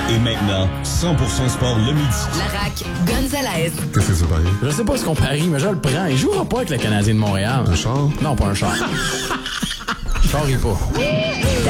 Et maintenant, 100% sport le midi. Larac, Gonzalez. Qu'est-ce que c'est pareil? Je sais pas ce qu'on parie, mais je le prends. Il jouera pas avec le Canadien de Montréal. Un char? Non, pas un char. Je parie pas.